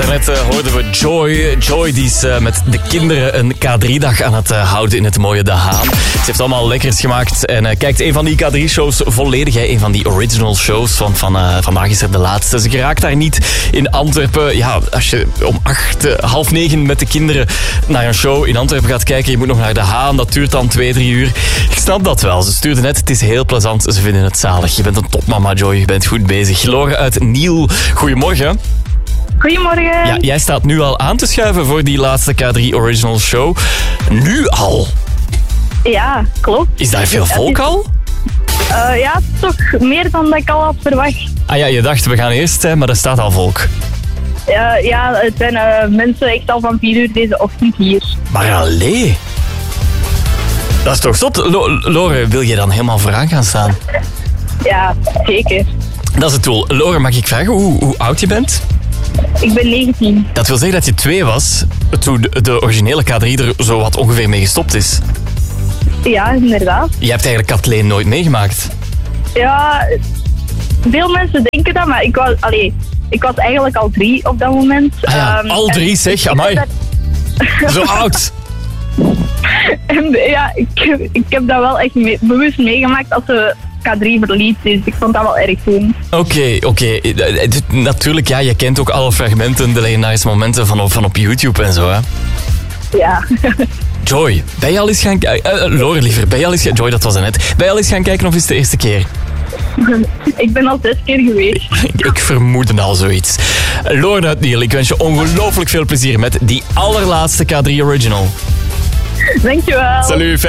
Daarnet hoorden we Joy. Joy die is met de kinderen een K3-dag aan het houden in het mooie De Haan. Ze heeft allemaal lekkers gemaakt en kijkt een van die K3-shows volledig. Een van die original shows van vandaag is er de laatste. Ze geraakt daar niet in Antwerpen. Ja, als je om 8:30 met de kinderen naar een show in Antwerpen gaat kijken, je moet nog naar De Haan. Dat duurt dan 2-3 uur. Ik snap dat wel. Ze stuurde net, het is heel plezant. Ze vinden het zalig. Je bent een topmama, Joy. Je bent goed bezig. Lore uit Niel, goedemorgen. Goedemorgen. Ja, jij staat nu al aan te schuiven voor die laatste K3 Original Show. Nu al? Ja, klopt. Is daar veel volk al? Ja, toch meer dan dat ik al had verwacht. Ah ja, je dacht we gaan eerst zijn, maar er staat al volk. Ja, het zijn mensen echt al van 4 uur deze ochtend hier. Maar allee. Dat is toch zot? Lore, wil je dan helemaal vooraan gaan staan? Ja, zeker. Dat is het doel. Lore, mag ik vragen hoe oud je bent? Ik ben 19. Dat wil zeggen dat je 2 was toen de originele K3 er zo wat ongeveer mee gestopt is. Ja, inderdaad. Je hebt eigenlijk Kathleen nooit meegemaakt. Ja, veel mensen denken dat, maar ik was eigenlijk al 3 op dat moment. Ah ja, al 3 zeg, amai. Zo oud. En ja, ik heb dat wel echt bewust meegemaakt als ze K3 verliet, dus ik vond dat wel erg goed. Oké. Natuurlijk, ja, je kent ook alle fragmenten, de legendarische momenten van op YouTube en zo, hè? Ja. Joy, ben je al eens gaan kijken... Lore, liever, ben je al eens gaan... Joy, dat was er net. Ben je al eens gaan kijken of is het de eerste keer? Ik ben al 6 keer geweest. Ik vermoedde al zoiets. Lore uit Niel, ik wens je ongelooflijk veel plezier met die allerlaatste K3 Original. Dankjewel. Salut.